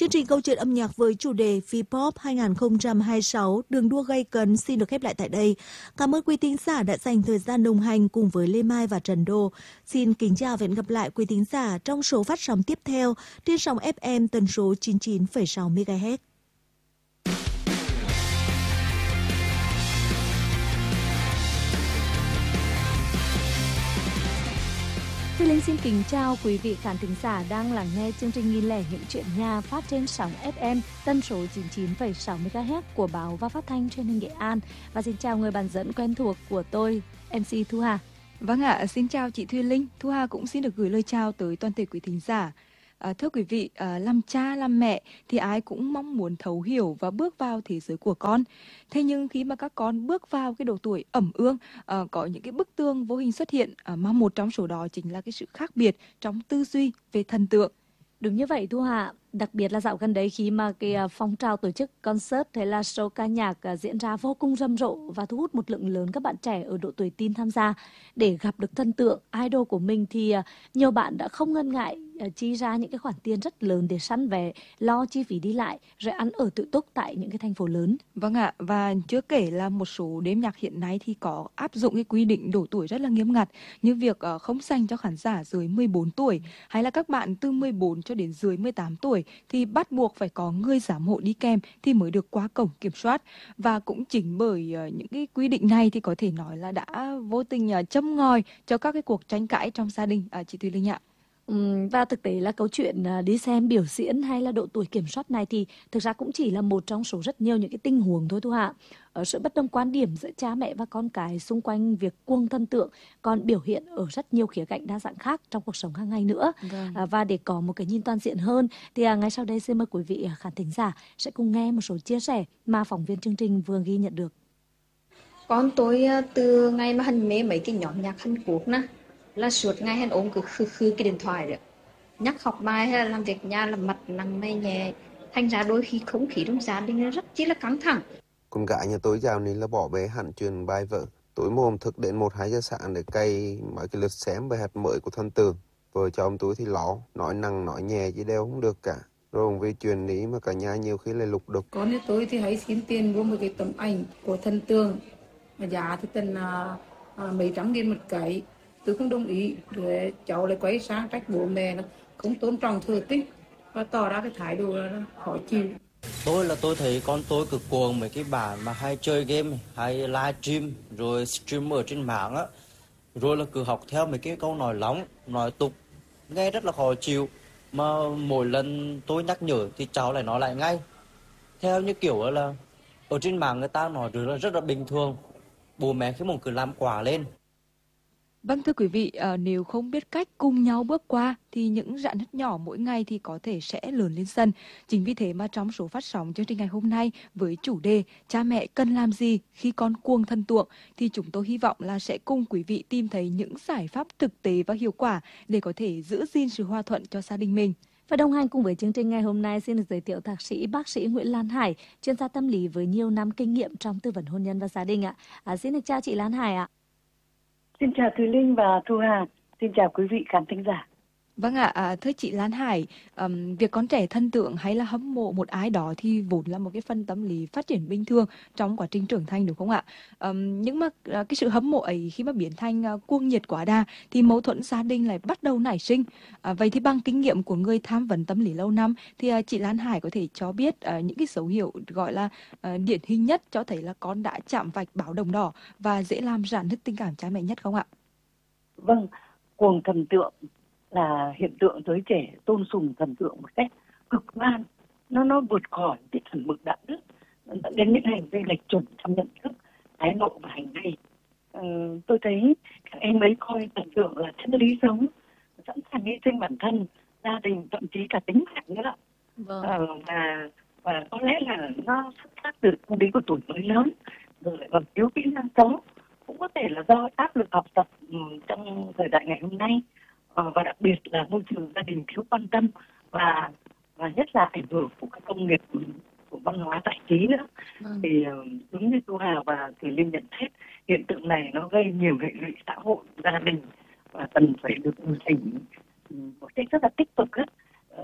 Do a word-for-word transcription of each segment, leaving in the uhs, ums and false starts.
Chương trình câu chuyện âm nhạc với chủ đề V-pop hai không hai sáu đường đua gay cấn xin được khép lại tại đây. Cảm ơn quý thính giả đã dành thời gian đồng hành cùng với Lê Mai và Trần Đô. Xin kính chào và hẹn gặp lại quý thính giả trong số phát sóng tiếp theo trên sóng ép em tần số chín mươi chín phẩy sáu mê ga héc. Thùy Linh xin kính chào quý vị khán thính giả đang lắng nghe chương trình Nghìn lẻ những chuyện nhà phát trên sóng ép em tần số chín mươi chín phẩy sáu mê ga héc của báo và phát thanh truyền hình Nghệ An. Và xin chào người bạn dẫn quen thuộc của tôi, em xê Thu Hà. Vâng ạ, xin chào chị Thùy Linh. Thu Hà cũng xin được gửi lời chào tới toàn thể quý thính giả. À, thưa quý vị, à, làm cha, làm mẹ thì ai cũng mong muốn thấu hiểu và bước vào thế giới của con. Thế nhưng khi mà các con bước vào cái độ tuổi ẩm ương, à, có những cái bức tường vô hình xuất hiện, à, mà một trong số đó chính là cái sự khác biệt trong tư duy về thần tượng. Đúng như vậy Thu Hà, đặc biệt là dạo gần đấy khi mà cái phong trào tổ chức concert hay là show ca nhạc diễn ra vô cùng rầm rộ và thu hút một lượng lớn các bạn trẻ ở độ tuổi teen tham gia để gặp được thần tượng idol của mình, thì nhiều bạn đã không ngần ngại chi ra những cái khoản tiền rất lớn để săn vé, lo chi phí đi lại rồi ăn ở tự túc tại những cái thành phố lớn. Vâng ạ, và chưa kể là một số đêm nhạc hiện nay thì có áp dụng cái quy định độ tuổi rất là nghiêm ngặt, như việc không dành cho khán giả dưới mười bốn tuổi hay là các bạn từ mười bốn cho đến dưới mười tám tuổi thì bắt buộc phải có người giám hộ đi kèm thì mới được qua cổng kiểm soát. Và cũng chính bởi những cái quy định này thì có thể nói là đã vô tình châm ngòi cho các cái cuộc tranh cãi trong gia đình, à, chị Thùy Linh ạ. Ừ, và thực tế là câu chuyện đi xem biểu diễn hay là độ tuổi kiểm soát này thì thực ra cũng chỉ là một trong số rất nhiều những cái tình huống thôi Thu Hạ. Ở sự bất đồng quan điểm giữa cha mẹ và con cái xung quanh việc cuồng thần tượng còn biểu hiện ở rất nhiều khía cạnh đa dạng khác trong cuộc sống hàng ngày nữa. Vâng. À, và để có một cái nhìn toàn diện hơn thì à, ngay sau đây xin mời quý vị khán thính giả sẽ cùng nghe một số chia sẻ mà phóng viên chương trình vừa ghi nhận được. Con tôi từ ngày mà hắn mê mấy cái nhóm nhạc Hàn Quốc nè, là suốt ngày hắn ôm cứ khư khư cái điện thoại đấy, nhắc học bài hay là làm việc nhà là mặt nặng mày nhẹ, thành ra đôi khi không khí trong gia đình rất chỉ là căng thẳng. Con gái nhà tôi dạo này là bỏ bê hẳn chuyện bài vở, tối mồm thức đến một hai giờ sáng để cày mấy cái lượt xem bài hát mới của thần tượng. Vợ chồng tôi thì lo, nói năng nói nhẹ chứ đều không được cả. Rồi vì chuyệnนี้mà cả nhà nhiều khi lại lục đục. Con nhà tôi thì hãy xin tiền mua một cái tấm ảnh của thần tượng, mà giá thì tầm à, à, mấy trăm nghìn một cái. Tôi không đồng ý, rồi cháu lại quay sang trách bố mẹ là không tôn trọng thờ tích và tỏ ra cái thái độ là khó chịu. Tôi là tôi thấy con tôi cực cuồng mấy cái bản mà hay chơi game, hay live stream, rồi stream ở trên mạng á, rồi là cứ học theo mấy cái câu nói lóng, nói tục, nghe rất là khó chịu. Mà mỗi lần tôi nhắc nhở thì cháu lại nói lại ngay, theo như kiểu là ở trên mạng người ta nói rất là rất là bình thường, bố mẹ khi mà cứ làm quả lên. Vâng thưa quý vị, à, nếu không biết cách cùng nhau bước qua thì những rạn nứt nhỏ mỗi ngày thì có thể sẽ lớn lên dần. Chính vì thế mà trong số phát sóng chương trình ngày hôm nay với chủ đề cha mẹ cần làm gì khi con cuồng thần tượng thì chúng tôi hy vọng là sẽ cùng quý vị tìm thấy những giải pháp thực tế và hiệu quả để có thể giữ gìn sự hòa thuận cho gia đình mình. Và đồng hành cùng với chương trình ngày hôm nay xin được giới thiệu thạc sĩ bác sĩ Nguyễn Lan Hải, chuyên gia tâm lý với nhiều năm kinh nghiệm trong tư vấn hôn nhân và gia đình ạ. À, xin được chào chị Lan Hải ạ. Xin chào Thùy Linh và Thu Hà. Xin chào quý vị khán thính giả. Vâng ạ, à, thưa chị Lan Hải, um, việc con trẻ thần tượng hay là hâm mộ một ai đó thì vốn là một cái phần tâm lý phát triển bình thường trong quá trình trưởng thành đúng không ạ? Um, nhưng mà uh, cái sự hâm mộ ấy khi mà biến thành uh, cuồng nhiệt quá đà thì mâu thuẫn gia đình lại bắt đầu nảy sinh. Uh, vậy thì bằng kinh nghiệm của người tham vấn tâm lý lâu năm thì uh, chị Lan Hải có thể cho biết uh, những cái dấu hiệu gọi là uh, điển hình nhất cho thấy là con đã chạm vạch báo động đỏ và dễ làm rạn nứt tình cảm cha mẹ nhất không ạ? Vâng, cuồng thần tượng là hiện tượng giới trẻ tôn sùng thần tượng một cách cực đoan, nó nó vượt khỏi cái chuẩn mực đạo đức, dẫn đến những hành vi lệch chuẩn trong nhận thức, thái độ và hành vi. Ừ, tôi thấy các em ấy coi thần tượng là chân lý sống, sẵn sàng hy sinh bản thân, gia đình, thậm chí cả tính mạng nữa đó. Vâng. Ờ, và và có lẽ là nó xuất phát từ tâm lý của tuổi mới lớn, rồi lại còn thiếu kỹ năng sống, cũng có thể là do áp lực học tập um, trong thời đại ngày hôm nay. Ờ, và đặc biệt là môi trường gia đình thiếu quan tâm và và nhất là ảnh hưởng của các công nghiệp của văn hóa giải trí nữa. Vâng. Thì đúng như Thu Hà và Thùy Linh nhận xét, hiện tượng này nó gây nhiều hệ lụy xã hội, gia đình và cần phải được điều chỉnh một cách rất là tích cực ấy. Ờ, thì chỉ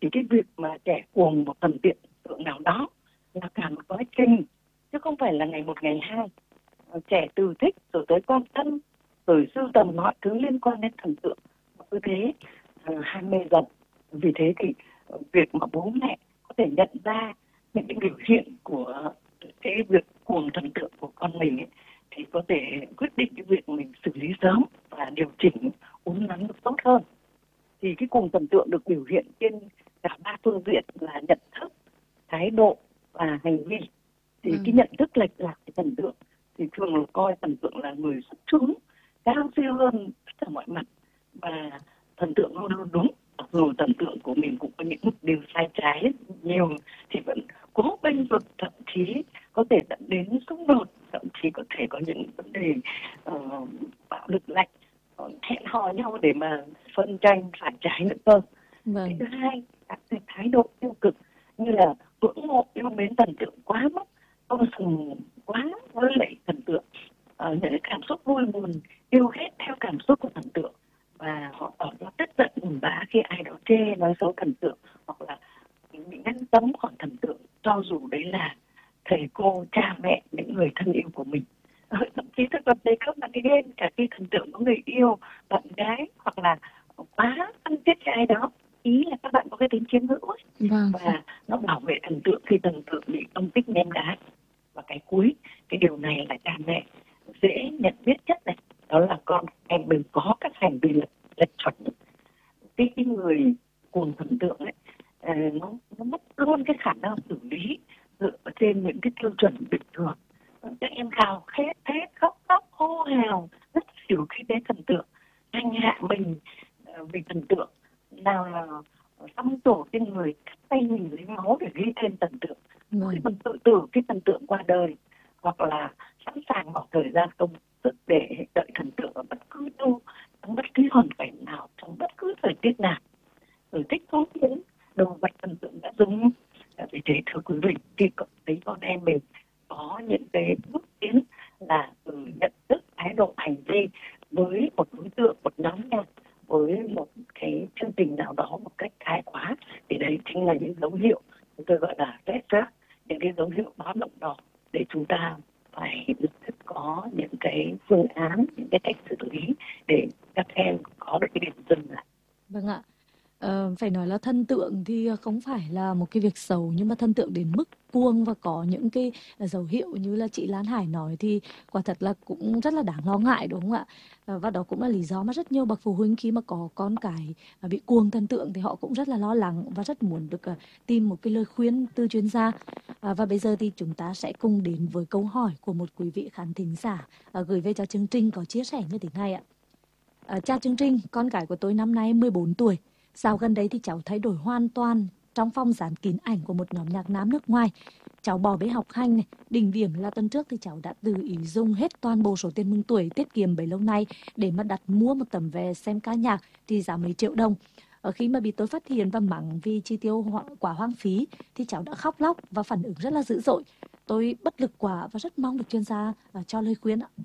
thì cái việc mà trẻ cuồng một thần tượng tượng nào đó là cả một quá trình, chứ không phải là ngày một ngày hai. Trẻ từ thích rồi tới quan tâm rồi sưu tầm mọi thứ liên quan đến thần tượng, cứ thế uh, ham mê dần. Vì thế thì uh, việc mà bố mẹ có thể nhận ra những cái biểu hiện của cái việc cuồng thần tượng của con mình ấy, thì có thể quyết định cái việc mình xử lý sớm và điều chỉnh uốn nắn được tốt hơn. Thì cái cuồng thần tượng được biểu hiện trên cả ba phương diện là nhận thức, thái độ và hành vi. Thì Ừ. cái nhận thức lệch lạc của thần tượng thì thường là coi thần tượng là người xuất chúng, cao siêu hơn tất cả mọi mặt, và thần tượng luôn luôn đúng. Mặc dù thần tượng của mình cũng có những điều sai trái nhiều thì vẫn cố bênh vực, thậm chí có thể dẫn đến xung đột, thậm chí có thể có những vấn đề uh, bạo lực lạnh, uh, hẹn hò nhau để mà phân tranh phản trái nữa cơ. Vâng. Cái thứ hai, các cái thái độ tiêu cực như là ngưỡng mộ yêu mến thần tượng quá mức, tôn sùng quá với lại thần tượng, uh, những cái cảm xúc vui buồn yêu hết theo cảm xúc của thần tượng, và họ tỏ ra tức giận buồn bã khi ai đó chê nói xấu thần tượng, hoặc là bị ngăn cấm khỏi thần tượng cho dù đấy là thầy cô, cha mẹ, những người thân yêu của mình. Ờ, thậm chí thực vật đấy các bạn đi ghen cả khi thần tượng có người yêu, bạn gái, hoặc là quá thân thiết với ai đó, ý là các bạn có cái tính chiếm hữu ấy. Vâng. Và nó bảo vệ thần tượng khi thần tượng bị công kích ném đá. Và cái cuối, cái điều này là cha mẹ dễ nhận biết nhất này, đó là con em mình có các hành vi lệch lệch chuẩn. Cái, cái người cuồng thần tượng ấy, ờ, nó, nó mất luôn cái khả năng xử lý dựa trên những cái tiêu chuẩn bình thường. Các em gào khét thét, khóc khóc hô hào rất xỉu khi thấy thần tượng, hành hạ mình uh, vì thần tượng, nào là xăm tổ trên người, cắt tay mình lấy máu để ghi tên thần tượng. Vâng. Khi mình tự tử cái thần tượng qua đời, hoặc là sẵn sàng bỏ thời gian công sức để đợi thần tượng ở bất cứ đâu, trong bất cứ hoàn cảnh nào, trong bất cứ thời tiết nào, rồi thích thú đến đồ vật thần tượng đã dùng. Vì thế thưa quý vị, khi thấy con em mình có những cái bước tiến là từ nhận thức, thái độ, hành vi với một đối tượng, một nhóm nhạc, với một cái chương trình nào đó một cách thái quá, thì đấy chính là những dấu hiệu chúng tôi gọi là red flag, những cái dấu hiệu báo động đỏ để chúng ta phải lập tức có những cái phương án, những cái cách xử lý để các em có được cái điểm dừng lại. Vâng ạ. Ờ, phải nói là thần tượng thì không phải là một cái việc xấu, nhưng mà thần tượng đến mức cuồng và có những cái dấu hiệu như là chị Lan Hải nói thì quả thật là cũng rất là đáng lo ngại, đúng không ạ? Ờ, và đó cũng là lý do mà rất nhiều bậc phụ huynh khi mà có con cái bị cuồng thần tượng thì họ cũng rất là lo lắng và rất muốn được tìm một cái lời khuyên từ chuyên gia. À, và bây giờ thì chúng ta sẽ cùng đến với câu hỏi của một quý vị khán thính giả à, gửi về cho chương trình có chia sẻ như thế này ạ. À, chào chương trình, con gái của tôi năm nay mười bốn tuổi. Dạo gần đấy thì cháu thay đổi hoàn toàn. Trong phòng dán kín ảnh của một nhóm nhạc nam nước ngoài. Cháu bỏ bê học hành này. Đỉnh điểm là tuần trước thì cháu đã tự ý dùng hết toàn bộ số tiền mừng tuổi tiết kiệm bấy lâu nay để mà đặt mua một tấm vé xem ca nhạc trị giá mấy triệu đồng. Ở khi mà bị tôi phát hiện và mắng vì chi tiêu quá hoang phí thì cháu đã khóc lóc và phản ứng rất là dữ dội. Tôi bất lực quá và rất mong được chuyên gia uh, cho lời khuyên ạ.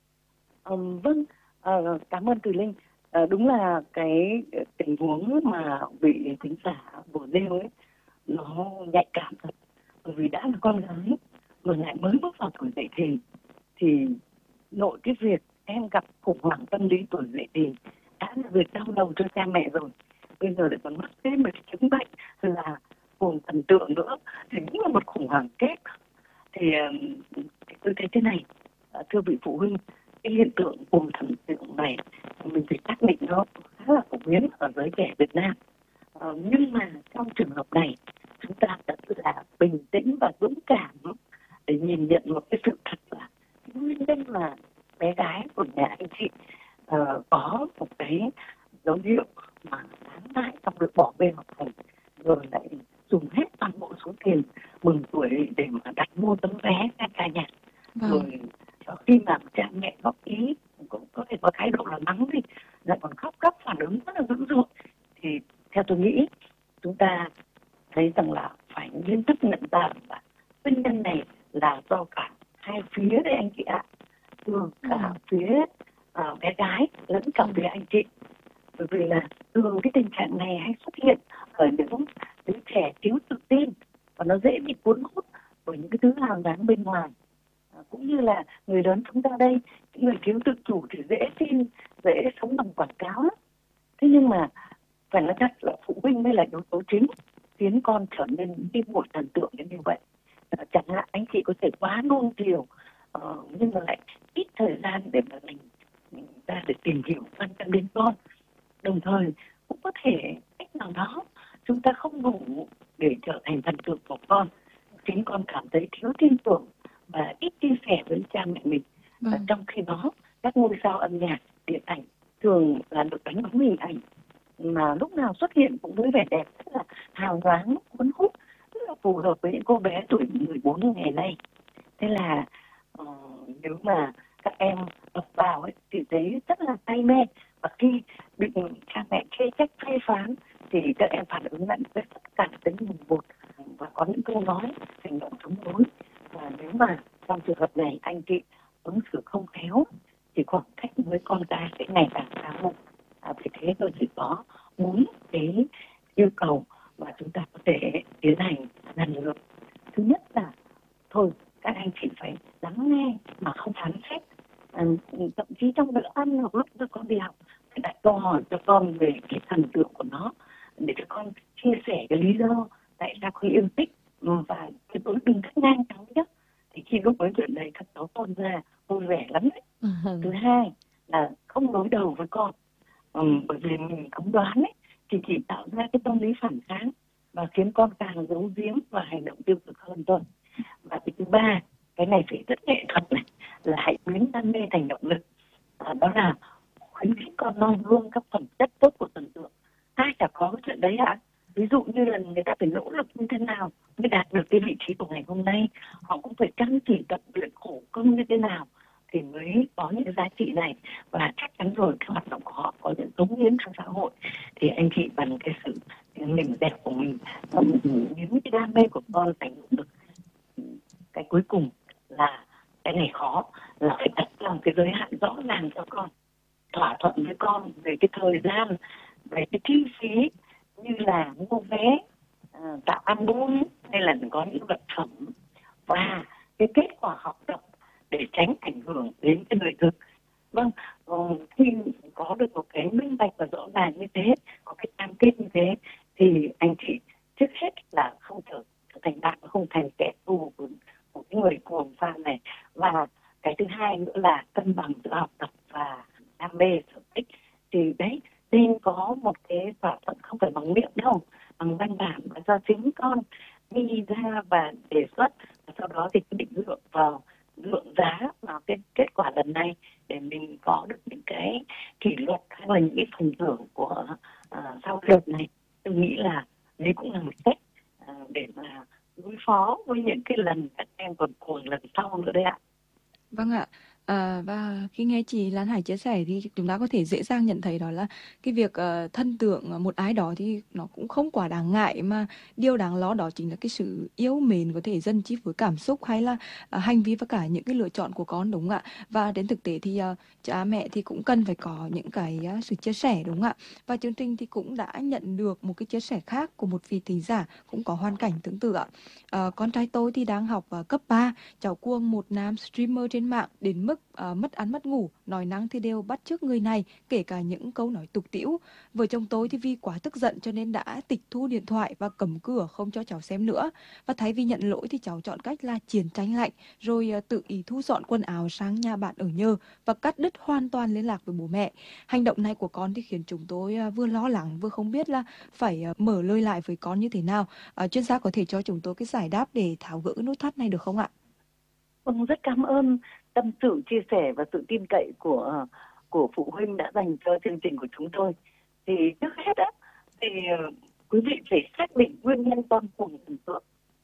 Um, vâng, uh, cảm ơn Thùy Linh. Uh, đúng là cái tình huống mà vị thính giả vừa nêu ấy nó nhạy cảm thật, bởi vì đã là con gái rồi lại mới bước vào tuổi dậy thì thì nội cái việc em gặp khủng hoảng tâm lý tuổi dậy thì đã là việc đau đầu cho cha mẹ rồi, bây giờ lại còn mắc thêm một chứng bệnh là cuồng thần tượng nữa thì cũng là một khủng hoảng kép. Thì uh, tôi thấy thế này, uh, thưa vị phụ huynh, cái hiện tượng cuồng thần tượng này mình phải xác định nó khá là phổ biến ở giới trẻ Việt Nam. Ờ, nhưng mà trong trường hợp này chúng ta thật là bình tĩnh và dũng cảm để nhìn nhận một cái sự thật là nguyên nhân mà bé gái của nhà anh chị uh, có một cái dấu hiệu mà đáng ngại trong việc bỏ bê học hành, rồi lại dùng hết toàn bộ số tiền mừng tuổi để mà đặt mua tấm vé xem ca nhạc. Vâng. Rồi khi mà cha mẹ góp ý cũng có thể có thái độ là mắng đi, lại còn khóc khóc phản ứng rất là dữ dội, thì theo tôi nghĩ chúng ta thấy rằng là phải nghiêm túc nhận ra là nguyên nhân này là do cả hai phía đấy anh chị ạ, từ cả ừ. phía uh, bé gái lẫn cả phía anh chị, bởi vì là thường cái tình trạng này hay xuất hiện ở những sống bên ngoài. À, cũng như là người lớn chúng ta đây, người thiếu tự chủ thì dễ tin, dễ sống bằng quảng cáo lắm. Thế nhưng mà phải nói thật là phụ huynh mới là yếu tố chính khiến con trở nên đi một thần tượng đến như vậy. À, chẳng hạn anh chị có thể quá nuông chiều, uh, nhưng mà lại ít thời gian để mà mình, mình ra để tìm hiểu quan tâm đến con. Đồng thời cũng có thể cách nào đó chúng ta không đủ để trở thành thần tượng của con, chính con cảm thấy thiếu tin tưởng và ít chia sẻ với cha mẹ mình. Vâng. Và trong khi đó các ngôi sao âm nhạc, điện ảnh thường là được đánh bóng hình ảnh mà lúc nào xuất hiện cũng với vẻ đẹp rất là hào nhoáng, cuốn hút, rất là phù hợp với những cô bé tuổi mười bốn ngày nay. Thế là uh, nếu mà các em đọc vào ấy, thì thấy rất là say mê, và khi bị cha mẹ chê trách phê phán thì các em phản ứng lại với tất cả tính mùng một và có những câu nói hành động chống đối. Và nếu mà trong trường hợp này anh chị ứng xử không khéo thì khoảng cách với con cái sẽ ngày càng xa hơn. À, vì thế tôi chỉ có bốn cái yêu cầu mà chúng ta có thể tiến hành lần lượt. Thứ nhất là thôi các anh chị phải lắng nghe mà không phán xét. À, thậm chí trong bữa ăn hoặc lúc cho con đi học phải đặt câu hỏi cho con về cái thần tượng của nó để cho con chia sẻ cái lý do tại sao con yêu thích, và cái tối đừng cắt ngang cháu nhé. Thì khi lúc nói chuyện này các cháu con ra vui vẻ lắm đấy. Ừ. Thứ hai là không đối đầu với con, ừ, bởi vì mình không đoán ấy thì chỉ tạo ra cái tâm lý phản kháng và khiến con càng giấu giếm và hành động tiêu cực hơn thôi. Và cái thứ ba, cái này phải rất nghệ thuật này, là hãy biến đam mê thành động lực. À, đó là khuyến khích con noi gương các phẩm chất tốt của thần tượng. Ai chả có cái chuyện đấy hả? Ví dụ như là người ta phải nỗ lực như thế nào mới đạt được cái vị trí của ngày hôm nay, họ cũng phải chăm chỉ tập luyện khổ công như thế nào thì mới có những giá trị này, và chắc chắn rồi cái hoạt động của họ có những cống hiến trong xã hội. Thì anh chị bằng cái sự mình đẹp của mình, biến cái đam mê của con thành động lực. Cái cuối cùng là cái này khó, là phải đặt ra cái giới hạn rõ ràng cho con, thỏa thuận với con về cái thời gian, về cái chi phí như là mua vé, uh, tạo album hay là có những vật phẩm, và cái kết quả học tập để tránh ảnh hưởng đến cái đời thực. Vâng, uh, khi có được một cái minh bạch và rõ ràng như thế, có cái cam kết như thế, thì anh chị trước hết là không trở, trở thành bạn, không thành kẻ thù của một cái người cuồng fan này. Và cái thứ hai nữa là cân bằng giữa học tập và đam mê sở thích. Thì đấy, nên có một cái thỏa thuận không phải bằng miệng đâu, bằng văn bản và do chính con đi ra và đề xuất, và sau đó thì định lượng vào lượng giá vào cái kết quả lần này để mình có được những cái kỷ luật hay là những cái phần thưởng của uh, sau đợt này. Tôi nghĩ là đấy cũng là một cách uh, để mà đối phó với những cái lần các em còn cuồng lần sau nữa đấy ạ. Vâng ạ. À, và khi nghe chị Lan Hải chia sẻ thì chúng ta có thể dễ dàng nhận thấy đó là cái việc uh, thân tượng một ai đó thì nó cũng không quá đáng ngại, mà điều đáng lo đó chính là cái sự yêu mến có thể dần chi phối cảm xúc hay là uh, hành vi và cả những cái lựa chọn của con, đúng không ạ? Và đến thực tế thì uh, cha mẹ thì cũng cần phải có những cái uh, sự chia sẻ, đúng không ạ? Và chương trình thì cũng đã nhận được một cái chia sẻ khác của một vị thính giả cũng có hoàn cảnh tương tự ạ. Uh, con trai tôi thì đang học uh, cấp ba, cháu cuồng một nam streamer trên mạng đến mức Uh, mất ăn mất ngủ, nói năng thì đều bắt chước người này, kể cả những câu nói tục tĩu. Vợ chồng tôi thì vì quá tức giận cho nên đã tịch thu điện thoại và cấm cửa không cho cháu xem nữa. Và thay vì nhận lỗi thì cháu chọn cách là chiến tranh lạnh, rồi uh, tự ý thu dọn quần áo sang nhà bạn ở nhờ và cắt đứt hoàn toàn liên lạc với bố mẹ. Hành động này của con thì khiến chúng tôi uh, vừa lo lắng vừa không biết là phải uh, mở lời lại với con như thế nào. Uh, chuyên gia có thể cho chúng tôi cái giải đáp để tháo gỡ nút thắt này được không ạ? Vâng, rất cảm ơn tâm sự, chia sẻ và sự tin cậy của của phụ huynh đã dành cho chương trình của chúng tôi. Thì trước hết á, thì uh, quý vị phải xác định nguyên nhân con cuồng thần tượng.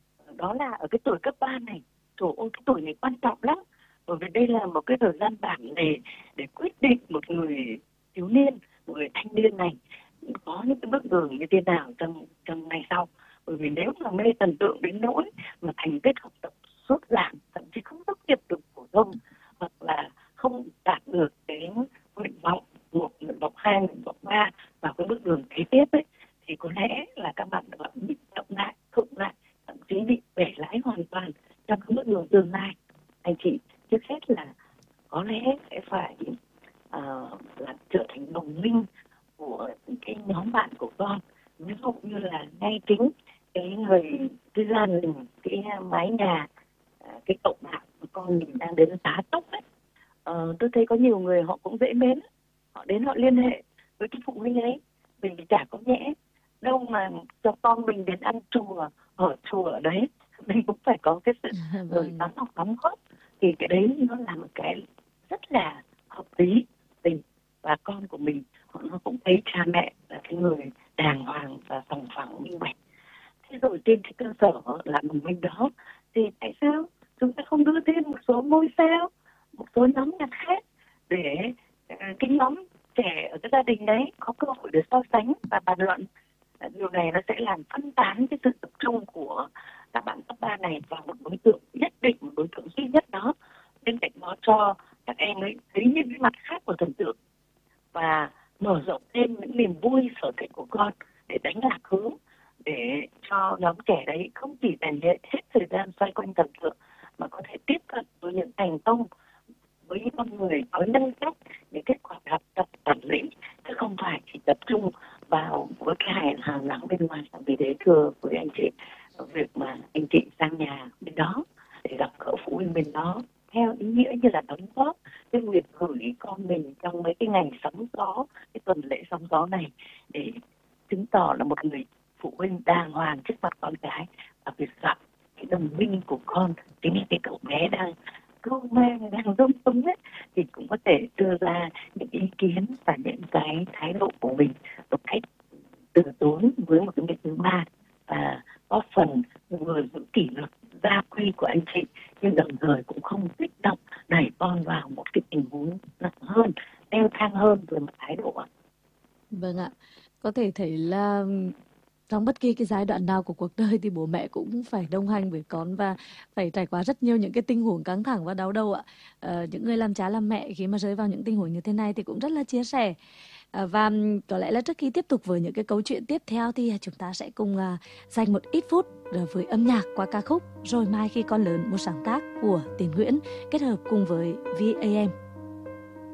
Đó là ở cái tuổi cấp ba này, trời ơi cái tuổi này quan trọng lắm. Bởi vì đây là một cái thời gian bản đề để quyết định một người thiếu niên, một người thanh niên này có những cái bước đường như thế nào trong trong ngày sau. Bởi vì nếu mà mê thần tượng đến nỗi mà thành tích học tập sút giảm, thậm chí không tốt nghiệp được phổ thông, hoặc là không đạt được cái nguyện vọng một, nguyện vọng hai, nguyện vọng ba vào cái bước đường kế tiếp ấy, thì có lẽ là các bạn đã bị động lại, thụng lại, thậm chí bị bẻ lái hoàn toàn trong cái bước đường tương tương lai. Anh chị trước hết là có lẽ sẽ phải uh, là trở thành đồng minh của cái nhóm bạn của con, ví dụ như là ngay chính cái người cái gia đình, cái mái nhà, cái cộng bạn của con mình đang đến tá túc ấy. Ờ, tôi thấy có nhiều người họ cũng dễ mến, họ đến họ liên hệ với cái phụ huynh ấy, mình thì chả có nhẽ đâu mà cho con mình đến ăn chùa ở chùa ở đấy, mình cũng phải có cái sự rồi đóng học đóng góp, thì cái đấy nó là một cái rất là hợp lý tình, và con của mình họ nó cũng thấy cha mẹ là cái người đàng hoàng và sòng phẳng minh bạch. Thế rồi trên cái cơ sở là đồng minh đó thì tại sao chúng ta không đưa thêm một số ngôi sao, một số nhóm nhạc khác để uh, cái nhóm trẻ ở cái gia đình đấy có cơ hội để so sánh và bàn luận. Uh, điều này nó sẽ làm phân tán cái sự tập trung của các bạn cấp ba này vào một đối tượng nhất định, một đối tượng duy nhất đó, bên cạnh đó cho các em ấy thấy những cái mặt khác của thần tượng và mở rộng thêm những niềm vui sở thích của con để đánh lạc hướng, để cho nhóm trẻ đấy không chỉ dành hết thời gian xoay quanh thần tượng mà có thể tiếp cận với những thành công, với những con người có nhân cách, những kết quả học tập bản lĩnh, chứ không phải chỉ tập trung vào với cái hài hàng nắng bên ngoài. Vì thế thưa với anh chị, việc mà anh chị sang nhà bên đó để gặp gỡ phụ huynh bên đó theo ý nghĩa như là đóng góp cái việc gửi con mình trong mấy cái ngày sóng gió, cái tuần lễ sóng gió này, để chứng tỏ là một người phụ huynh đàng hoàng trước mặt con cái, và việc gặp cái đồng minh của con, chính là cái cậu bé đang cưu mang, đang rung tung ấy, thì cũng có thể đưa ra những ý kiến và những cái thái độ của mình một cách từ tốn với một cái bên thứ ba, và góp phần vừa giữ kỷ luật gia quy của anh chị, nhưng đồng thời cũng không kích động đẩy con vào một cái tình huống nặng hơn, leo thang hơn về một thái độ. Vâng ạ, có thể thấy là trong bất kỳ cái giai đoạn nào của cuộc đời thì bố mẹ cũng phải đồng hành với con và phải trải qua rất nhiều những cái tình huống căng thẳng và đau đầu ạ. Ờ, những người làm cha làm mẹ khi mà rơi vào những tình huống như thế này thì cũng rất là chia sẻ. À, và có lẽ là trước khi tiếp tục với những cái câu chuyện tiếp theo thì chúng ta sẽ cùng à, dành một ít phút với âm nhạc qua ca khúc Rồi Mai Khi Con Lớn, một sáng tác của Tiến Nguyễn kết hợp cùng với vê a em.